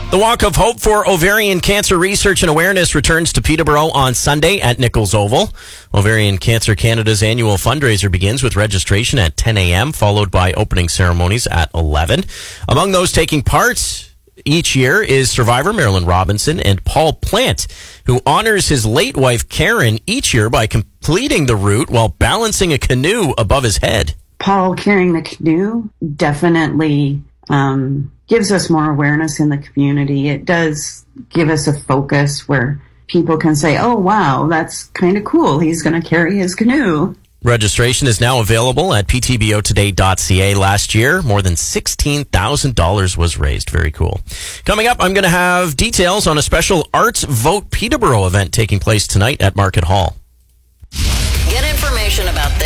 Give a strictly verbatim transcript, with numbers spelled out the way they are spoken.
The Walk of Hope for Ovarian Cancer Research and Awareness returns to Peterborough on Sunday at Nichols Oval. Ovarian Cancer Canada's annual fundraiser begins with registration at ten a.m., followed by opening ceremonies at eleven. Among those taking part each year is survivor Marilyn Robinson and Paul Plant, who honors his late wife Karen each year by completing the route while balancing a canoe above his head. Paul carrying the canoe definitely um, gives us more awareness in the community. It does give us a focus where people can say, oh, wow, that's kind of cool. He's going to carry his canoe. Registration is now available at p t b o today dot c a. Last year, more than sixteen thousand dollars was raised. Very cool. Coming up, I'm going to have details on a special Arts Vote Peterborough event taking place tonight at Market Hall. Get information about this